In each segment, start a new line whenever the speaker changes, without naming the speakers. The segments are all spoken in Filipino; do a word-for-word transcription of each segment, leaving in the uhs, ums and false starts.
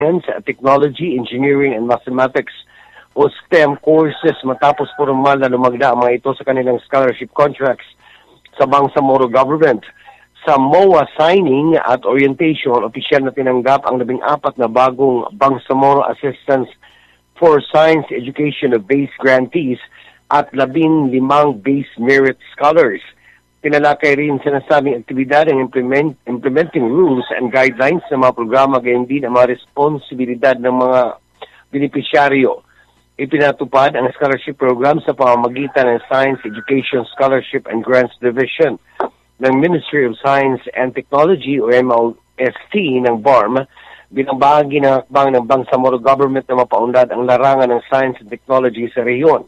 technology, engineering, and mathematics o STEM courses matapos formal na lumagda ang mga ito sa kanilang scholarship contracts sa Bangsamoro government. Sa M O A signing at orientation, opisyal na tinanggap ang labing apat na bagong Bangsamoro Assistance for Science Education of Base Grantees at labing limang Base Merit Scholars. Tinalakay rin sa nasabing aktibidad ang implement, implementing rules and guidelines ng mga programa gayon din ang mga responsibilidad ng mga benepisyaryo. Ipinatupad ang scholarship program sa pamamagitan ng Science Education Scholarship and Grants Division ng Ministry of Science and Technology o M O S T ng B A R M bilang bahagi ng hakbang ng Bangsamoro government na mapaunlad ang larangan ng Science and Technology sa rehiyon.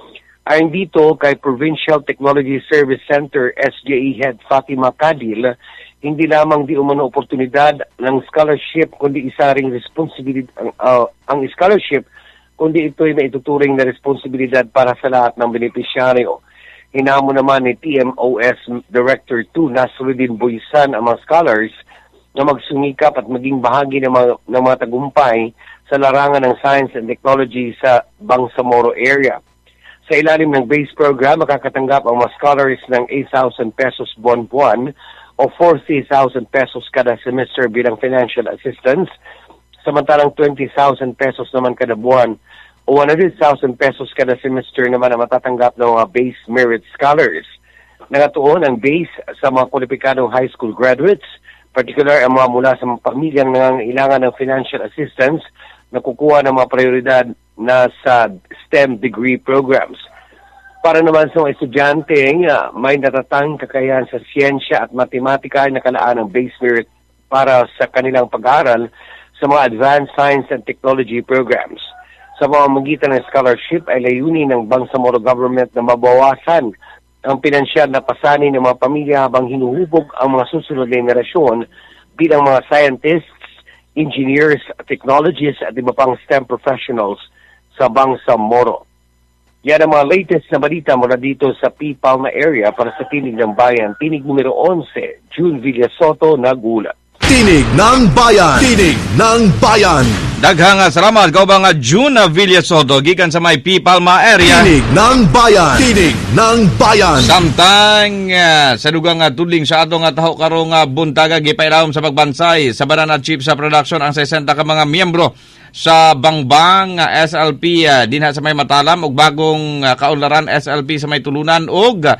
Ayon dito kay Provincial Technology Service Center S J E Head Fatima Kadil, hindi lamang di umano oportunidad ng scholarship kundi isa ring responsibilidad uh, ang scholarship kundi ito ay maituturing na responsibilidad para sa lahat ng benepisyaryo. Hinamo naman ni T M O S Director two Nasruddin Boysan ang mga scholars na magsumikap at maging bahagi ng mga, ng mga tagumpay sa larangan ng science and technology sa Bangsamoro area. Sa ilalim ng base program, makakatanggap ang mga scholars ng eight thousand pesos buwan-buwan o forty thousand pesos kada semester bilang financial assistance, samantalang twenty thousand pesos naman kada buwan o one hundred thousand pesos kada semester naman ang matatanggap ng mga base merit scholars. Nangatuon ang base sa mga kwalipikadong high school graduates, particular ang mga mula sa mga pamilyang nangangailangan ng financial assistance na kukuha ng mga prioridad na sa STEM degree programs. Para naman sa mga estudyante uh, may natatang kakayahan sa siyensya at matematika ay nakalaan ng base merit para sa kanilang pag-aaral sa mga advanced science and technology programs. Sa pamamagitan ng scholarship ay layunin ng Bangsamoro government na mabawasan ang pinansyal na pasanin ng mga pamilya habang hinuhubog ang mga susunod na henerasyon bilang mga scientists, engineers, technologists at iba pang STEM professionals sa Bangsamoro. Yan ang mga latest na balita mula dito sa P. Palma area para sa Tinig ng Bayan. Tinig numero eleven, June Villasoto, nagulat.
Tinig ng Bayan! Tinig ng Bayan!
Daghang salamat kau ba nga June Villasoto gikan sa may P. Palma area.
Tinig ng Bayan! Tinig ng Bayan!
Samtang uh, sa dugang uh, tudling sa ato nga taho karong uh, buntaga gipailawom sa pagbansay sa banana chief sa production ang sesenta ka mga miyembro sa Bangbang uh, S L P uh, dinha sa may Matalam ug bagong uh, kaunlaran S L P sa may Tulunan ug uh,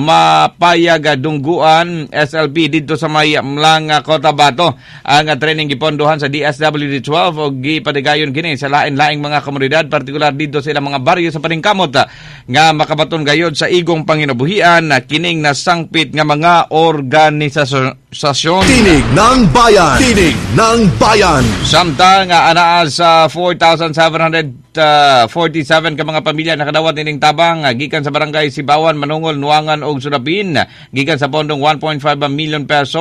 Mapayag Dungguan S L P dito sa may Mlang uh, Cotabato. Ang uh, training gipondohan sa D S W D twelve ug gipadigayon kini sa lain-laing mga komunidad partikular dito sa ilang mga baryo sa Paningkamot uh, nga makabaton gayod sa igong panginabuhian uh, kining nasangpit nga mga organisasyon.
Tinig ng Bayan! Tinig ng Bayan!
Samtang uh, anaa sa four thousand seven hundred forty-seven ka mga pamilya nakadawat ining tabang uh, gikan sa barangay Sibawan, Manungol, Nuangan ug Sudapin uh, gikan sa pondong one point five million peso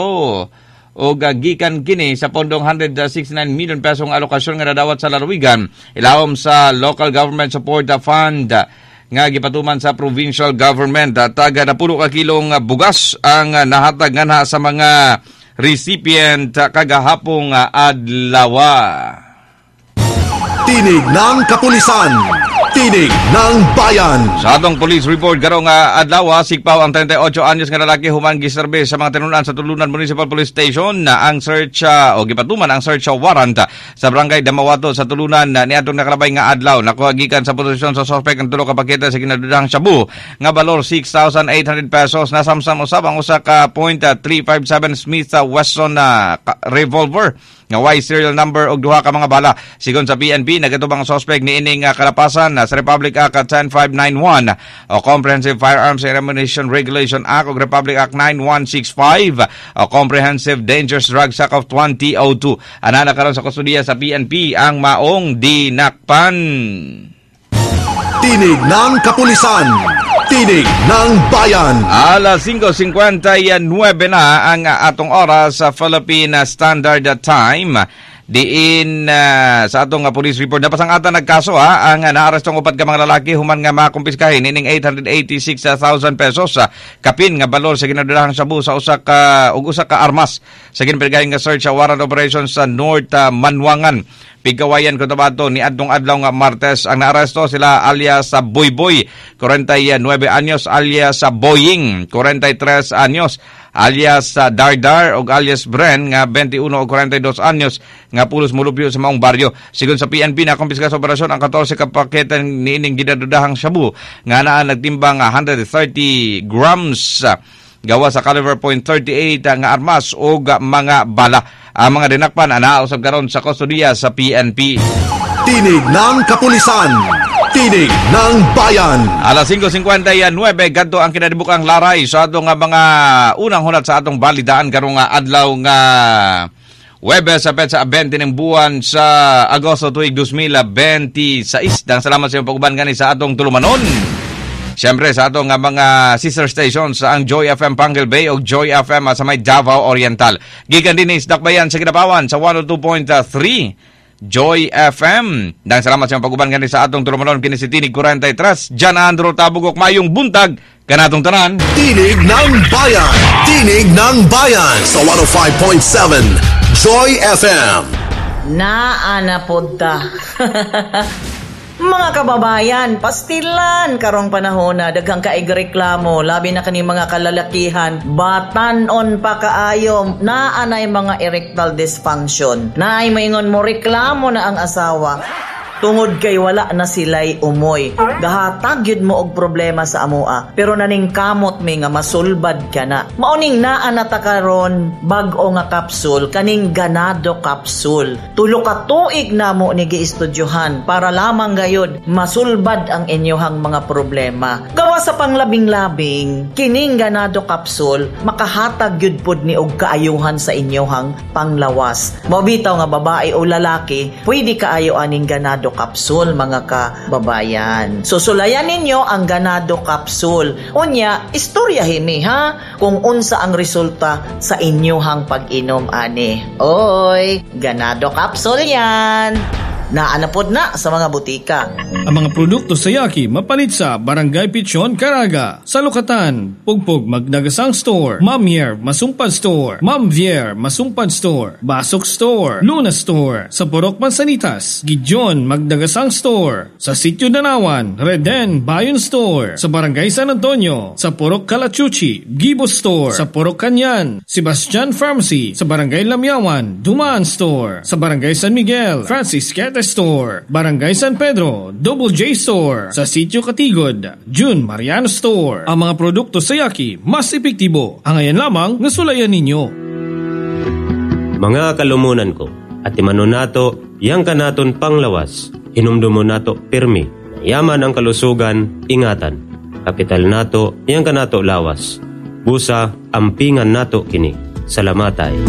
o gikan kini sa pondong one hundred sixty-nine million peso ang alokasyon nga nadawat sa lalawigan ilawom sa Local Government Support Fund uh, nga gipatuman sa provincial government. Uh, taga na puno ka kilong uh, bugas ang uh, nahatag nga sa mga recipient uh, kagahapong uh, adlaw.
Tinig ng Kapulisan. Tinig ng Bayan.
Sa atong police report karong uh, adlaw sigpaw ang thirty-eight anyos nga lalaki human giserbe sa mga tinunan sa Tulunan Municipal Police Station na ang search uh, o gipatuman ang search warrant uh, sa barangay Damawato sa Tulunan uh, niadtong nakalabay nga adlaw nakuha gikan sa posisyon sa suspect ang tulo ka paketa sa kinadudang shabu nga balor six thousand eight hundred pesos nasamsam usab ang usa ka point three five seven Smith uh, Wesson uh, revolver nga Y serial number og duha ka mga bala. Sigon sa P N P nagatubang ang suspect ni ining uh, kalapasan uh, sa Republic Act ten five ninety-one o Comprehensive Firearms and Ammunition Regulation Act o Republic Act nine one six five o Comprehensive Dangerous Drugs Act of twenty oh two. Anana karon sa kustudiya sa P N P ang maong dinakpan.
Tinig ng Kapulisan. Tinig ng Bayan.
Alas five fifty-nine na ang atong oras sa Philippine Standard Time. diin uh, sa atong uh, police report napasangatan nagkaso ha ang uh, naarestong upat ka mga lalaki human nga makumpiskahin ining eight hundred eighty-six thousand pesos sa uh, kapin nga balor sa ginadudahang Shabu sa usa ka ug usa ka armas sa ginpilgahin nga search uh, warrant operation sa North uh, Manwangan. Pigawayan Cotabato ni adtong adlaw nga Martes ang naaresto sila alias sa Boyboy forty-nine anyos, alias sa Boying forty-tres anyos, alias sa Dardar ug alias Bren nga twenty-one ug forty-dos anyos nga pulos mulupyo sa maong baryo. Sigon sa P N P na kumpiska sa operasyon ang fourteen ka pakete niining ginadudahang shabu nga naa nagtimbang one hundred thirty grams gawa sa caliber point thirty-eight nga armas o mga bala. Ang mga dinakpan anausab karon sa kustodiya sa P N P.
Tinig ng Kapulisan. Tinig ng Bayan.
Alas five fifty-nine gadto ang kinadibukang laray sa atong mga unang hunat sa atong balidaan karong adlaw nga Webes sa petsa twenty ng buwan sa Agosto tuig twenty twenty-six. Dang salamat sa iyong pag-uban gani sa atong tulumanon. Siyempre sa atong nga mga sister stations sa ang Joy F M Pangal Bay o Joy F M sa may Davao Oriental. Gikan din is Dakbayan sa Kinabawan sa one oh two point three Joy F M. Dang salamat sa pag-uban gani sa atong tulumanon kini si Tinig forty-three. Jan Andrew Tabugok mayong buntag kanatong tanan.
Tinig ng Bayan. Tinig ng Bayan sa one oh five point seven Joy F M.
Naana podda. Mga kababayan, pastilan karong panahon na daghang kaig reklamo labi na kani mga kalalakihan batan-on pa kaayo naa nay mga erectile dysfunction. Naay maingon mo reklamo na ang asawa tungod kay wala na sila'y umoy. Gahatag yun mo og problema sa amoa. Pero naning kamot mi nga masulbad ka na. Mauning naa na ta karon bag-o nga kapsul, kaning ganado kapsul. Tulo ka tuig na mo ni giistudyohan para lamang gayud masulbad ang inyohang mga problema. Gawa sa panglabing-labing, kining ganado kapsul makahatag yun pod ni og kaayuhan sa inyohang panglawas. Mabitaw nga babae o lalaki, pwede kaayo aning ganado capsule mga kababayan. Susulayan ninyo ang ganado capsule. Unya, istorya himi ha kung unsa ang resulta sa inyohang pag-inom ani. Oy, ganado capsule yan. Naanapod na sa mga butika.
Ang mga produkto sa Yaki mapalit sa Barangay Pichon, Caraga, Salukatan, Pugpug, Magnagasang Store, Mamier, Masumpad Store, Mamvier, Masumpad Store, Basok Store, Luna Store, sa Purok Mansanitas, Gijon, Magnagasang Store, sa Sitio Danawan, Reden, Bayon Store, sa Barangay San Antonio, sa Purok Calachuchi, Gibo Store, sa Purok Kanyan, Sebastian Pharmacy, sa Barangay Lamyawan, Dumaan Store, sa Barangay San Miguel, Francis Cat Store, Barangay San Pedro, Double J Store, sa Sitio Katigod, June Mariano Store. Ang mga produkto sa Yaki mas epektibo. Ang ayan lamang nasulayan ninyo.
Mga kalumunan ko, at imano nato, yang kanaton panglawas, hinumdumo nato pirmi, yaman ang kalusugan, ingatan. Kapital nato, yang kanato lawas. Busa, ampingan nato kini. Salamatay.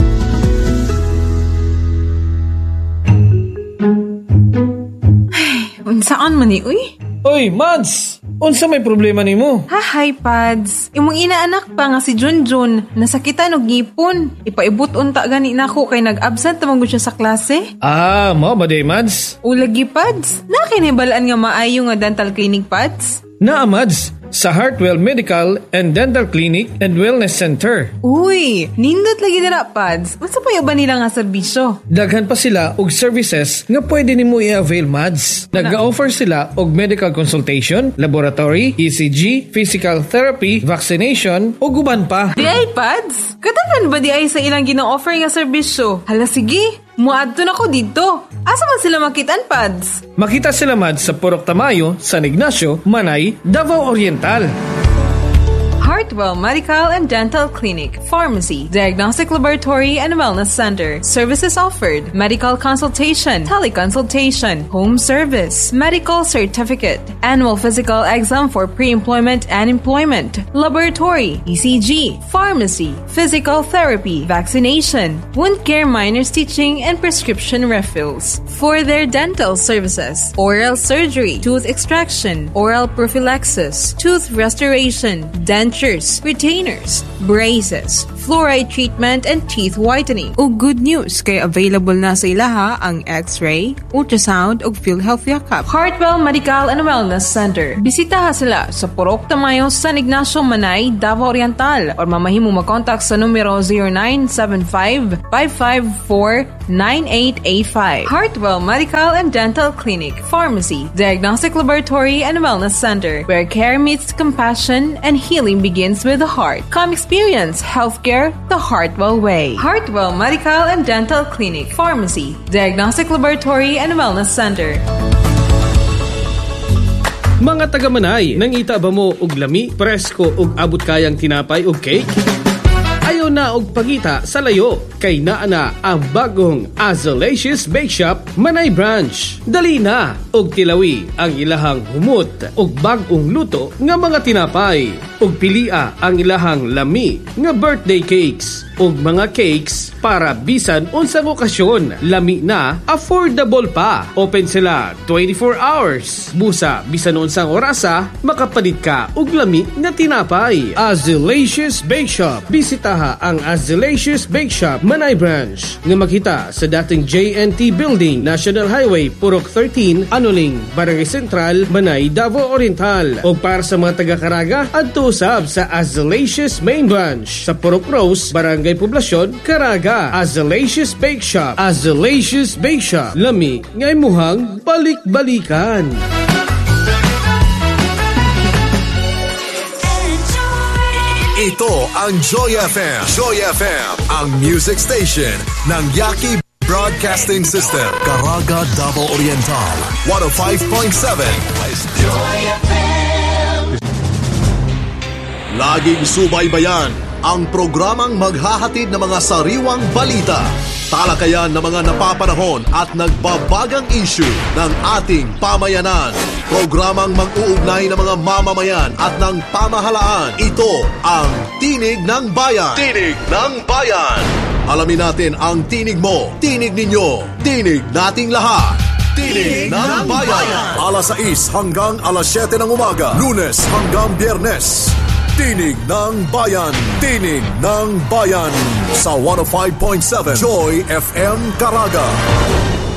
Unsaan man ni, uy?
Oy, Mads! Unsa may problema nimo?
Hahay, Pads. Imong inaanak pa nga si Junjun. Nasakitan og ngipon. Ipaibot unta gani nako kay nag-absent tamang siya sa klase.
Ah, mo ba day, Mads?
Ulagi, Pads. Nakinibalaan nga maayo nga dental clinic, Pads?
Naa, Mads. Sa Heartwell Medical and Dental Clinic and Wellness Center.
Uy, nindot lagi na Pads. Unsa pa ba nila nga serbisyo?
Daghan pa sila og services nga pwede nimo i-avail, Mads. Nag-offer sila og medical consultation, laboratory, E C G, physical therapy, vaccination, ug uban pa.
Di ay, Pads? Katagan ba di ay sa ilang gina-offer nga serbisyo? Hala, sige. Muadto na ko dito. Asa man sila makitaan, Pads?
Makita sila, Mads, sa Purok Tamayo, San Ignacio, Manay, Davao Oriental.
Heartwell Medical and Dental Clinic, Pharmacy, Diagnostic Laboratory and Wellness Center. Services offered: medical consultation, teleconsultation, home service, medical certificate, annual physical exam for pre-employment and employment, laboratory, E C G, pharmacy, physical therapy, vaccination, wound care minor stitching, and prescription refills. For their dental services: oral surgery, tooth extraction, oral prophylaxis, tooth restoration, denture dentures, retainers, braces, fluoride treatment, and teeth whitening. O good news, kay available na sa ilaha ang X-ray, ultrasound, ug PhilHealth Yakap. Heartwell Medical and Wellness Center. Bisitaha sila sa Purok Tamayo, San Ignacio, Manay, Davao Oriental, or mamahimo mag-contact sa numero zero nine seven five, five five four, nine eight eight five. Heartwell Medical and Dental Clinic, Pharmacy, Diagnostic Laboratory, and Wellness Center, where care meets compassion and healing begins with the heart. Come experience healthcare the Heartwell way. Heartwell Medical and Dental Clinic, Pharmacy, Diagnostic Laboratory, and Wellness Center.
Mga taga-Manay, nangita ba mo og lami, presko ug abot kayang tinapay ug cake? Ayaw na og pagita sa layo, kay naa na ang bagong Azalicious Bake Shop Manay Branch. Dali na og tilawi ang ilahang humot og bagong luto nga mga tinapay, og pilia ang ilahang lami nga birthday cakes og mga cakes para bisan unsang okasyon. Lami na, affordable pa. Open sila twenty-four hours. Busa bisan unsang orasa, makapalit ka og lami nga tinapay. Azalicious Bake Shop. Bisitaha ang Azalicious Bake Shop Manay Branch nga makita sa dating J N T Building, National Highway, Purok thirteen, Anuling, Barangay Central, Manay, Davao Oriental. O para sa mga taga-Caraga, adto usab sa Azalicious Main Branch sa Purok Rose, Barangay Poblasyon, Caraga. Azalicious Bake Shop. Azalicious Bake Shop. Lami ngay muhang balik-balikan.
Ito ang Joy F M. Joy F M, ang music station ng Yaki Broadcasting System. Caraga, Davao Oriental. one oh five point seven. Joy F M. Laging subaybayan ang programang maghahatid ng mga sariwang balita, talakayan ng mga napapanahon at nagbabagang issue ng ating pamayanan. Programang mag-uugnay ng mga mamamayan at ng pamahalaan. Ito ang Tinig ng Bayan. Tinig ng Bayan. Alamin natin ang tinig mo, tinig ninyo, tinig nating lahat. Tinig ng Bayan. alas sais hanggang alas siyete ng umaga. Lunes hanggang Biyernes. Tinig ng Bayan. Tinig ng Bayan. Sa one oh five point seven Joy F M Caraga.